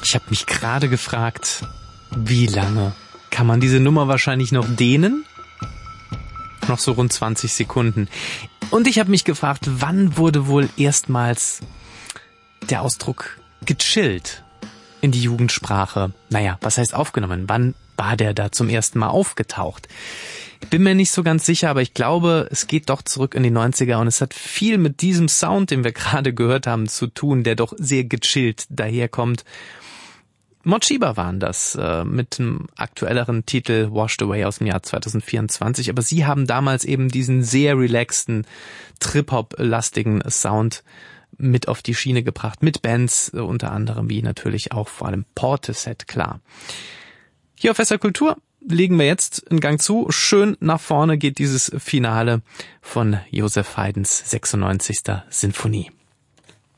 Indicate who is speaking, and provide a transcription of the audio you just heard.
Speaker 1: Ich habe mich gerade gefragt, wie lange kann man diese Nummer wahrscheinlich noch dehnen? Noch so rund 20 Sekunden. Und ich habe mich gefragt, wann wurde wohl erstmals der Ausdruck gechillt in die Jugendsprache? Naja, was heißt aufgenommen? Wann war der da zum ersten Mal aufgetaucht? Ich bin mir nicht so ganz sicher, aber ich glaube, es geht doch zurück in die 90er und es hat viel mit diesem Sound, den wir gerade gehört haben, zu tun, der doch sehr gechillt daherkommt. Morcheeba waren das mit einem aktuelleren Titel Washed Away aus dem Jahr 2024, aber sie haben damals eben diesen sehr relaxten, Trip-Hop-lastigen Sound mit auf die Schiene gebracht, mit Bands unter anderem wie natürlich auch vor allem Portishead, klar. Hier auf SR Kultur legen wir jetzt einen Gang zu. Schön nach vorne geht dieses Finale von Joseph Haydns 96. Sinfonie.